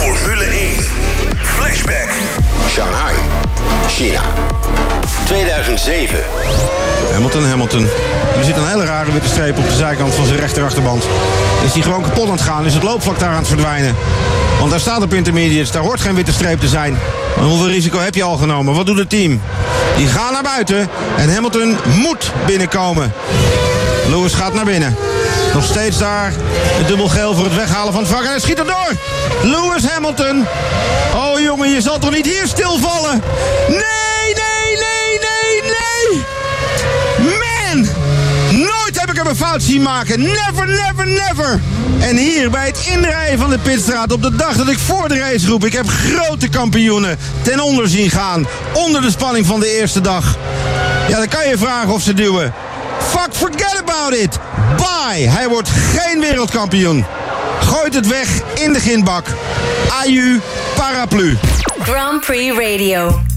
Formule 1 Flashback. Shanghai, China. 2007. Hamilton. Er zit een hele rare witte streep op de zijkant van zijn rechterachterband. Is hij gewoon kapot aan het gaan? Is het loopvlak daar aan het verdwijnen? Want daar staat op intermediates, daar hoort geen witte streep te zijn. Maar hoeveel risico heb je al genomen? Wat doet het team? Die gaan naar buiten en Hamilton moet binnenkomen. Lewis gaat naar binnen. Nog steeds daar het dubbel geel voor het weghalen van het vak. En hij schiet er door. Lewis Hamilton. Oh jongen, je zal toch niet hier stilvallen? Nee! Man! Nooit heb ik hem een fout zien maken. Never. En hier bij het inrijden van de pitstraat op de dag dat ik voor de race roep. Ik heb grote kampioenen ten onder zien gaan. Onder de spanning van de eerste dag. Ja, dan kan je vragen of ze duwen. Fuck, forget about it. Bye. Hij wordt geen wereldkampioen. Gooit het weg in de ginbak. Aju, paraplu. Grand Prix Radio.